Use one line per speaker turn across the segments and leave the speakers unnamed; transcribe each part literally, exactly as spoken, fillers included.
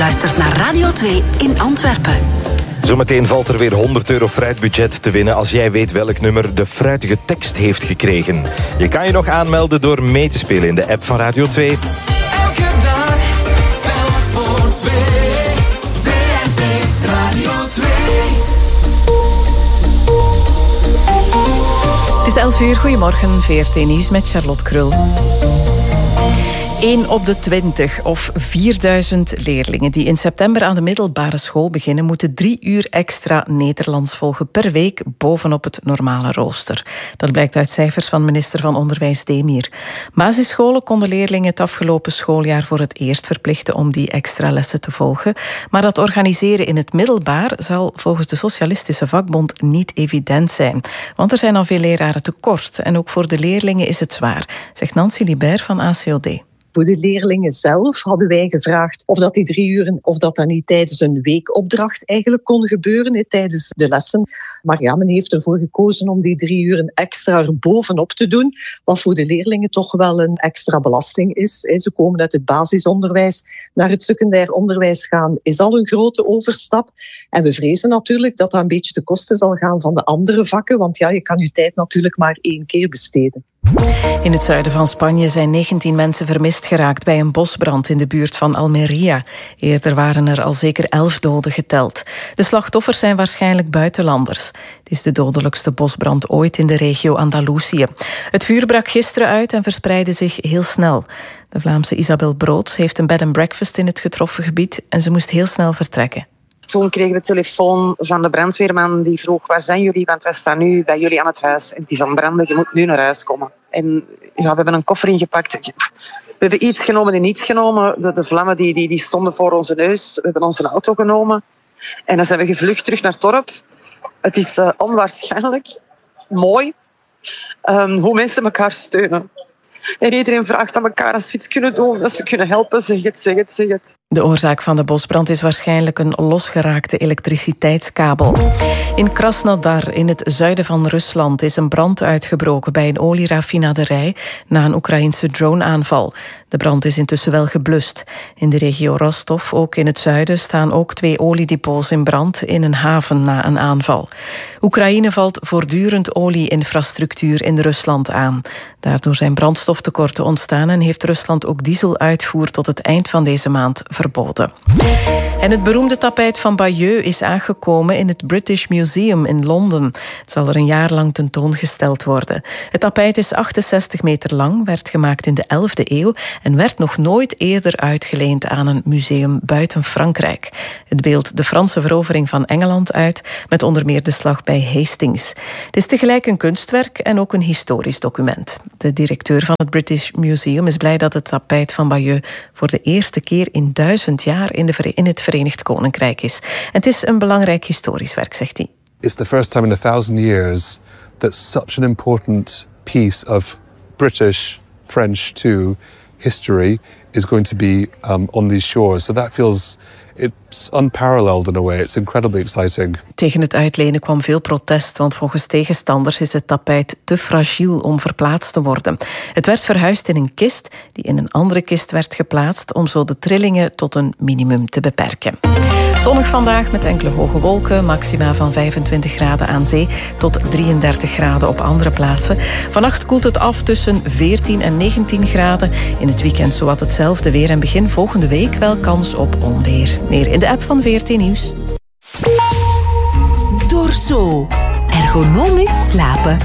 luistert naar Radio twee in Antwerpen.
Zometeen valt er weer honderd euro fruitbudget te winnen als jij weet welk nummer de fruitige tekst heeft gekregen. Je kan je nog aanmelden door mee te spelen in de app van Radio twee.
Elke dag telt voor twee. V R T Radio twee.
Het is elf uur, goedemorgen, V R T Nieuws met Charlotte Krul. één op de twintig of vierduizend leerlingen die in september aan de middelbare school beginnen, moeten drie uur extra Nederlands volgen per week bovenop het normale rooster. Dat blijkt uit cijfers van minister van Onderwijs Demir. Basisscholen konden leerlingen het afgelopen schooljaar voor het eerst verplichten om die extra lessen te volgen. Maar dat organiseren in het middelbaar zal volgens de Socialistische Vakbond niet evident zijn. Want er zijn al veel leraren tekort en ook voor de leerlingen is het zwaar, zegt Nancy Libert van A C O D.
Voor de leerlingen zelf hadden wij gevraagd of dat die drie uren, of dat dat niet tijdens een weekopdracht eigenlijk kon gebeuren, he, tijdens de lessen. Maar ja, men heeft ervoor gekozen om die drie uren extra er bovenop te doen, wat voor de leerlingen toch wel een extra belasting is. He, ze komen uit het basisonderwijs naar het secundair onderwijs gaan, is al een grote overstap. En we vrezen natuurlijk dat dat een beetje ten koste zal gaan van de andere vakken, want ja, je kan je tijd natuurlijk maar één keer besteden.
In het zuiden van Spanje zijn negentien mensen vermist geraakt bij een bosbrand in de buurt van Almería. Eerder waren er al zeker elf doden geteld. De slachtoffers zijn waarschijnlijk buitenlanders. Het is de dodelijkste bosbrand ooit in de regio Andalusië. Het vuur brak gisteren uit en verspreidde zich heel snel. De Vlaamse Isabel Broods heeft een bed and breakfast in het getroffen gebied en ze moest heel snel vertrekken.
Toen kregen we telefoon van de brandweerman die vroeg: waar zijn jullie? Want wij staan nu bij jullie aan het huis. En het is aan branden, je moet nu naar huis komen. En ja, we hebben een koffer ingepakt. We hebben iets genomen en niets genomen. De, de vlammen die, die, die stonden voor onze neus. We hebben onze auto genomen. En dan zijn we gevlucht terug naar het dorp. Het is uh, onwaarschijnlijk mooi um, hoe mensen elkaar steunen. En iedereen vraagt aan elkaar: als we iets kunnen doen, als we kunnen helpen, zeg het, zeg het, zeg het.
De oorzaak van de bosbrand is waarschijnlijk een losgeraakte elektriciteitskabel. In Krasnodar, in het zuiden van Rusland, is een brand uitgebroken bij een olieraffinaderij na een Oekraïnse droneaanval. De brand is intussen wel geblust. In de regio Rostov, ook in het zuiden, staan ook twee oliedepots in brand in een haven na een aanval. Oekraïne valt voortdurend olieinfrastructuur in Rusland aan. Daardoor zijn brandstoftekorten ontstaan en heeft Rusland ook dieseluitvoer tot het eind van deze maand verboden. En het beroemde tapijt van Bayeux is aangekomen in het British Museum in Londen. Het zal er een jaar lang tentoongesteld worden. Het tapijt is achtenzestig meter lang, werd gemaakt in de elfde eeuw en werd nog nooit eerder uitgeleend aan een museum buiten Frankrijk. Het beeldt de Franse verovering van Engeland uit, met onder meer de slag bij Hastings. Het is tegelijk een kunstwerk en ook een historisch document. De directeur van het British Museum is blij dat het tapijt van Bayeux voor de eerste keer in duizend jaar in, de, in het Verenigd Koninkrijk is. En het is een belangrijk historisch werk, zegt hij.
It's the first time in a thousand years that such an important piece of British, French too, history is going to be um, on these shores. So that feels, it's unparalleled in a way. It's incredibly exciting.
Tegen het uitlenen kwam veel protest, want volgens tegenstanders is het tapijt te fragiel om verplaatst te worden. Het werd verhuisd in een kist die in een andere kist werd geplaatst om zo de trillingen tot een minimum te beperken. Zonnig vandaag met enkele hoge wolken, maxima van vijfentwintig graden aan zee tot drieëndertig graden op andere plaatsen. Vannacht koelt het af tussen veertien en negentien graden. In het weekend zowat hetzelfde weer en begin volgende week wel kans op onweer. Meer in de app van V R T Nieuws.
Dorso. Ergonomisch slapen.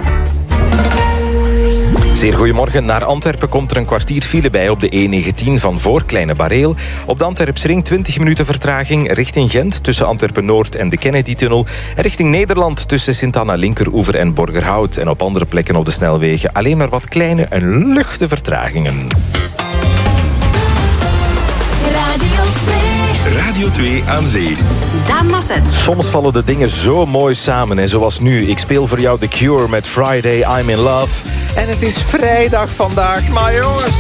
Zeer goedemorgen. Naar Antwerpen komt er een kwartier file bij op de E negentien van voor Kleine Bareel. Op de Antwerpsring twintig minuten vertraging richting Gent tussen Antwerpen-Noord en de Kennedy-tunnel. En richting Nederland tussen Sint-Anna Linkeroever en Borgerhout. En op andere plekken op de snelwegen alleen maar wat kleine en luchte vertragingen.
Radio twee aan zee.
Daan Masset.
Soms vallen de dingen zo mooi samen. En zoals nu, ik speel voor jou The Cure met Friday I'm in Love. En het is vrijdag vandaag, maar jongens,